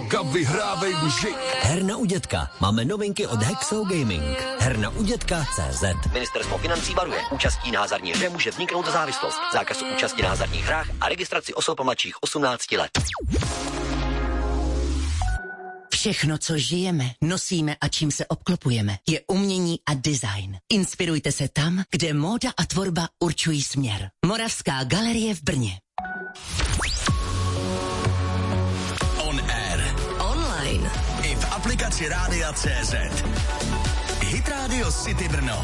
dětka, vyhrávej mži. Herna u dětka. Máme novinky od Hexo Gaming. Herna u dětka.cz. Ministerstvo financí varuje. Účastí na hazardní hře může vzniknout závislost. Zákaz účasti na hazardních hrách a registraci osob mladších 18 let. Všechno, co žijeme, nosíme a čím se obklopujeme, je umění a design. Inspirujte se tam, kde móda a tvorba určují směr. Moravská galerie v Brně. On air. Online. I v aplikaci Rádia CZ. Hit Radio City Brno.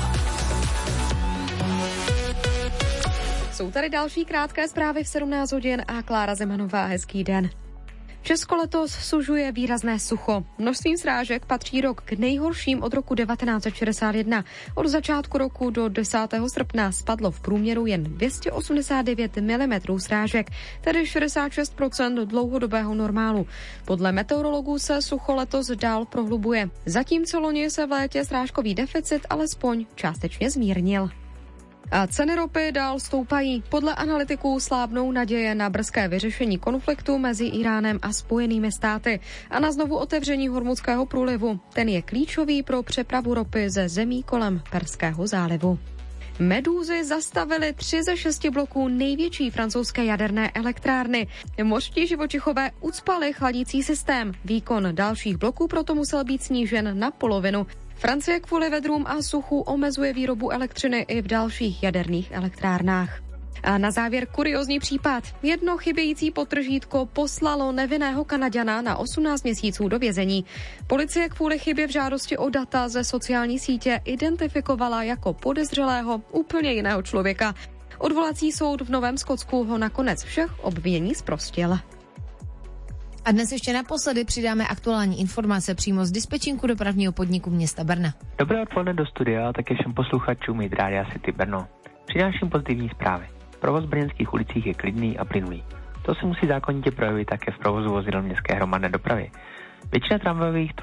Jsou tady další krátké zprávy v 17 hodin a Klára Zemanová, hezký den. Česko letos sužuje výrazné sucho. Množstvím srážek patří rok k nejhorším od roku 1961. Od začátku roku do 10. srpna spadlo v průměru jen 289 mm srážek, tedy 66% dlouhodobého normálu. Podle meteorologů se sucho letos dál prohlubuje. Zatímco loni se v létě srážkový deficit alespoň částečně zmírnil. A ceny ropy dál stoupají. Podle analytiků slábnou naděje na brzké vyřešení konfliktu mezi Iránem a Spojenými státy a na znovu otevření Hormuzského průlivu. Ten je klíčový pro přepravu ropy ze zemí kolem Perského zálivu. Medúzy zastavily 3 ze 6 bloků největší francouzské jaderné elektrárny. Mořští živočichové ucpali chladící systém. Výkon dalších bloků proto musel být snížen na polovinu. Francie kvůli vedrům a suchu omezuje výrobu elektřiny i v dalších jaderných elektrárnách. A na závěr kuriózní případ. Jedno chybějící podtržítko poslalo nevinného Kanaďana na 18 měsíců do vězení. Policie kvůli chybě v žádosti o data ze sociální sítě identifikovala jako podezřelého úplně jiného člověka. Odvolací soud v Novém Skotsku ho nakonec všech obvinění zprostil. A dnes ještě naposledy přidáme aktuální informace přímo z dispečinku dopravního podniku města Brna. Dobré odpoledne do studia a také všem posluchačům Hit Rádia City Brno. Přináším pozitivní zprávy. Provoz v brněnských ulicích je klidný a plynulý. To se musí zákonitě projevit také v provozu vozidel městské hromadné dopravy. Většina tramvajových